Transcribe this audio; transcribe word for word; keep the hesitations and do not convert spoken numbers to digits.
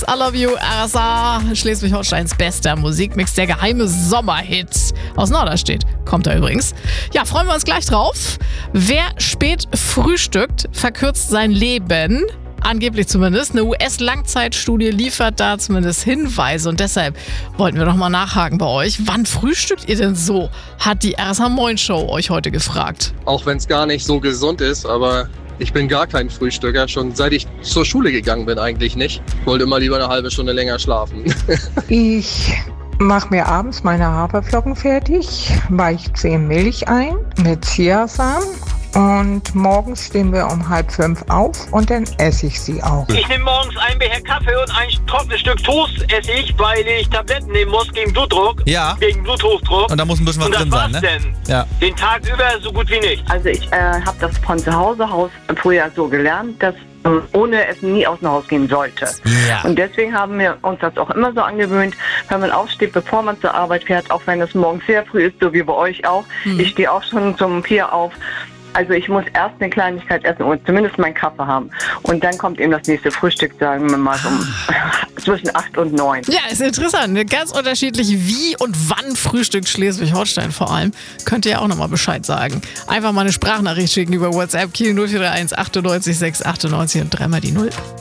I Love You, R S A, Schleswig-Holsteins bester Musikmix, der geheime Sommerhit aus Norderstedt. Kommt da übrigens. Ja, freuen wir uns gleich drauf. Wer spät frühstückt, verkürzt sein Leben. Angeblich zumindest. Eine U S-Langzeitstudie liefert da zumindest Hinweise. Und deshalb wollten wir doch mal nachhaken bei euch. Wann frühstückt ihr denn so? Hat die R S A Moin Show euch heute gefragt. Auch wenn es gar nicht so gesund ist, aber ich bin gar kein Frühstücker. Schon seit ich zur Schule gegangen bin eigentlich nicht. Ich wollte immer lieber eine halbe Stunde länger schlafen. Ich mache mir abends meine Haferflocken fertig, weiche zehn Milch ein mit Chiasamen. Und morgens stehen wir um halb fünf auf und dann esse ich sie auch. Ich nehme morgens ein Becher Kaffee und ein trockenes Stück Toast esse ich, weil ich Tabletten nehmen muss gegen Blutdruck. Ja. Gegen Bluthochdruck. Und da muss ein bisschen was und das drin sein, war's ne? Denn. Ja. Den Tag über so gut wie nicht. Also ich äh, habe das von zu Hause aus früher so gelernt, dass ähm, ohne Essen nie aus dem Haus gehen sollte. Ja. Und deswegen haben wir uns das auch immer so angewöhnt, wenn man aufsteht, bevor man zur Arbeit fährt, auch wenn es morgens sehr früh ist, so wie bei euch auch. Hm. Ich stehe auch schon zum vier auf. Also ich muss erst eine Kleinigkeit essen und zumindest meinen Kaffee haben. Und dann kommt eben das nächste Frühstück, sagen wir mal, um zwischen acht und neun. Ja, ist interessant. Ganz unterschiedlich, wie und wann frühstückt Schleswig-Holstein vor allem. Könnt ihr ja auch nochmal Bescheid sagen. Einfach mal eine Sprachnachricht schicken über WhatsApp, Kiel null vier drei eins achtundneunzig sechs achtundneunzig und dreimal die Null.